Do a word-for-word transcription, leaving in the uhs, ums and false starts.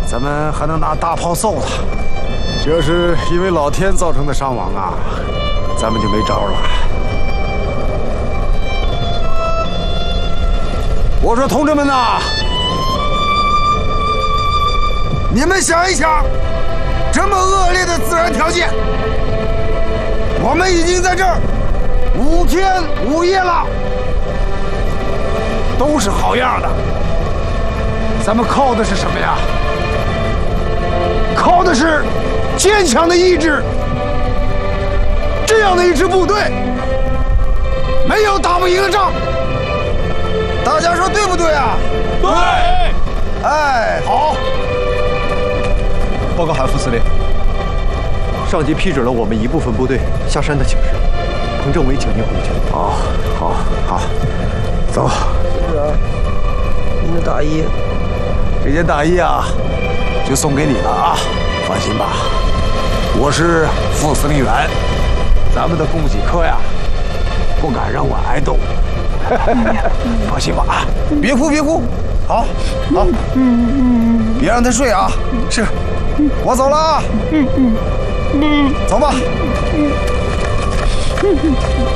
咱们还能拿大炮扫他。这是因为老天造成的伤亡啊，咱们就没招了。我说，同志们呐，你们想一想，这么恶劣的自然条件，我们已经在这儿五天五夜了，都是好样的。咱们靠的是什么呀？靠的是坚强的意志。这样的一支部队，没有打不赢的仗。大家说对不对啊？ 对。 哎，好。 报告韩副司令，上级批准了我们一部分部队下山的请示。彭政委，请您回去。 好，好，好，走。 营长，您的大衣。 这件大衣啊，就送给你了啊！放心吧，我是副司令员，咱们的供给科呀，不敢让我挨冻。放心吧啊，别哭别哭，好，好，别让他睡啊。是，我走了啊。走吧。